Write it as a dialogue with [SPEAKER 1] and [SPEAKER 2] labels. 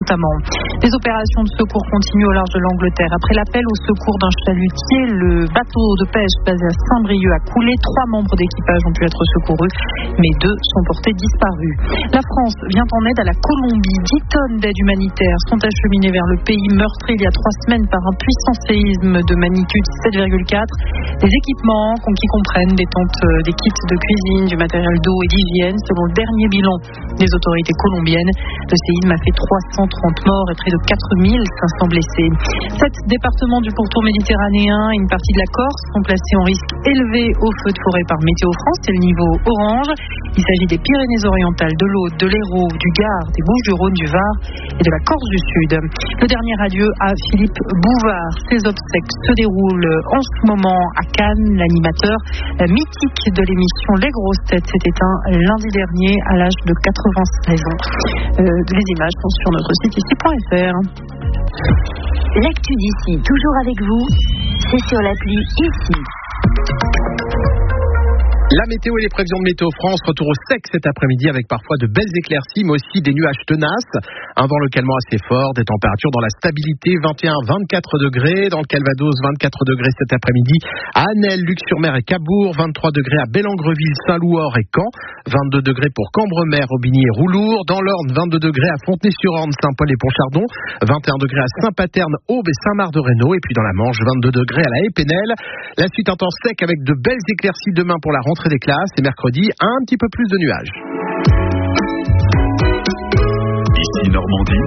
[SPEAKER 1] notamment. Les opérations de secours continuent au large de l'Angleterre. Après l'appel au secours d'un chalutier, le bateau de pêche basé à Saint-Brieuc a coulé. 3 membres d'équipage ont pu être secourus, mais 2 sont portés disparus. La France vient en aide à la Colombie. 10 tonnes d'aide humanitaire sont acheminées vers le pays meurtri il y a 3 semaines par un puissant séisme de magnitude 7,4. Des équipements qui comprennent des tentes, des kits de cuisine, du matériel d'eau et d'hygiène. Selon le dernier bilan des autorités colombiennes, le séisme a fait 330 morts et près de 4500 blessés. 7 départements du pourtour méditerranéen et une partie de la Corse sont placés en risque élevé au feu de forêt par Météo France. C'est le niveau orange. Il s'agit des Pyrénées-Orientales, de l'Aude, de l'Hérault, du Gard, des Bouches-du-Rhône, du Var et de la Corse du Sud. Le dernier adieu à Philippe Bouvard. Ses obsèques se déroulent en ce moment à Cannes. L'animateur mythique de l'émission Les Grosses Têtes s'est éteint lundi dernier à l'âge de 96 ans. Les images sont sur notre site ici.fr.
[SPEAKER 2] L'actu d'ici, toujours avec vous, c'est sur l'appli ici.
[SPEAKER 3] La météo et les prévisions de Météo France, retour au sec cet après-midi avec parfois de belles éclaircies, mais aussi des nuages tenaces. Un vent localement assez fort, des températures dans la stabilité, 21-24 degrés. Dans le Calvados, 24 degrés cet après-midi. À Annelle, Luc-sur-Mer et Cabourg, 23 degrés à Bellengreville, Saint-Louor et Caen. 22 degrés pour Cambremer, Aubigny et Roulour. Dans l'Orne, 22 degrés à Fontenay-sur-Orne, Saint-Paul et Pontchardon. 21 degrés à Saint-Paterne, Aube et Saint-Marc-de-Rhénault. Et puis dans la Manche, 22 degrés à la Épinel. La suite un temps sec avec de belles éclaircies demain pour la rentrée des classes et mercredi un petit peu plus de nuages.
[SPEAKER 4] Ici Normandie.